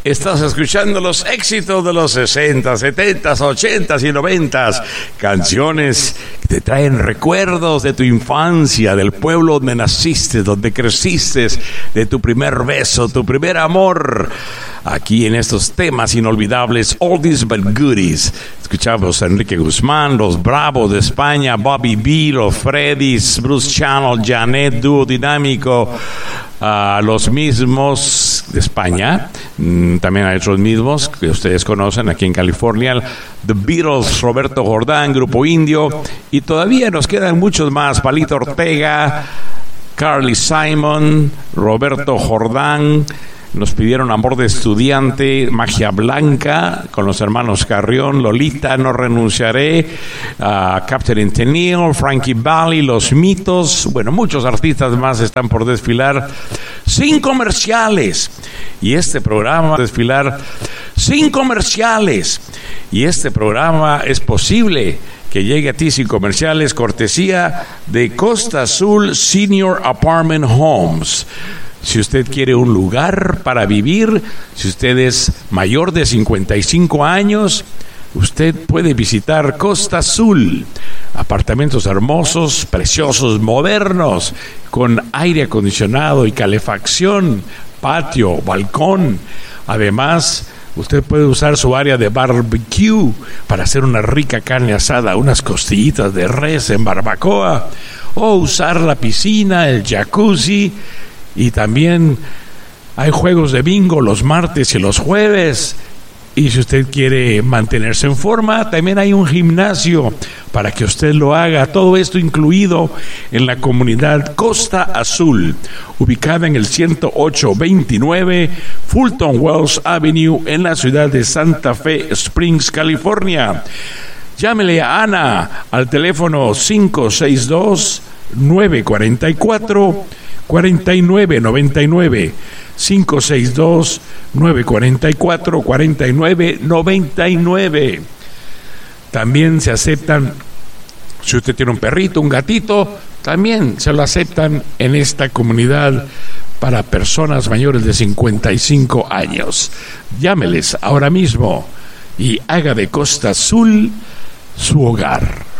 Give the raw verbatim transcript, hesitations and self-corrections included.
Estás escuchando los éxitos de los sesenta, setenta, ochenta y noventa. Canciones que te traen recuerdos de tu infancia, del pueblo donde naciste, donde creciste, de tu primer beso, tu primer amor. Aquí en estos temas inolvidables, Oldies but Goodies. Escuchamos a Enrique Guzmán, Los Bravos de España, Bobby B, Los Freddys, Bruce Channel, Janet, dúo dinámico. Uh, los mismos de España, mm, también hay otros mismos que ustedes conocen aquí en California, The Beatles, Roberto Jordán, Grupo Indio, y todavía nos quedan muchos más, Palito Ortega, Carly Simon, Roberto Jordán. Nos pidieron Amor de Estudiante, Magia Blanca, con los hermanos Carrión, Lolita, No Renunciaré, uh, Captain Tennille, Frankie Valli, Los Mitos. Bueno, muchos artistas más están por desfilar sin comerciales. Y este programa desfilar sin comerciales. Y este programa es posible que llegue a ti sin comerciales, cortesía de Costa Azul Senior Apartment Homes. Si usted quiere un lugar para vivir, si usted es mayor de cincuenta y cinco años, usted puede visitar Costa Azul. Apartamentos hermosos, preciosos, modernos, con aire acondicionado y calefacción, patio, balcón. Además, usted puede usar su área de barbecue para hacer una rica carne asada, unas costillitas de res en barbacoa, o usar la piscina, el jacuzzi. Y también hay juegos de bingo los martes y los jueves. Y si usted quiere mantenerse en forma, también hay un gimnasio para que usted lo haga. Todo esto incluido en la comunidad Costa Azul, ubicada en el ciento ocho veintinueve Fulton Wells Avenue en la ciudad de Santa Fe Springs, California. Llámele a Ana al teléfono cinco seis dos, nueve cuatro cuatro, cuatro nueve nueve nueve, cinco seis dos, nueve cuatro cuatro, cuatro nueve nueve nueve. También se aceptan, si usted tiene un perrito, un gatito, también se lo aceptan en esta comunidad para personas mayores de cincuenta y cinco años. Llámeles ahora mismo y haga de Costa Azul su hogar.